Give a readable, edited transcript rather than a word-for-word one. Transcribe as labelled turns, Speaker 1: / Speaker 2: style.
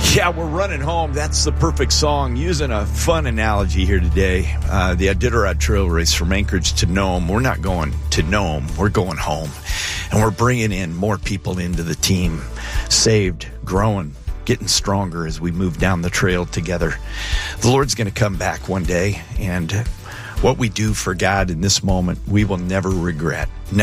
Speaker 1: Yeah, we're running home. That's the perfect song. Using a fun analogy here today. The Iditarod Trail Race from Anchorage to Nome. We're not going to Nome. We're going home. And we're bringing in more people into the team. Saved, growing, getting stronger as we move down the trail together. The Lord's going to come back one day. And what we do for God in this moment, we will never regret.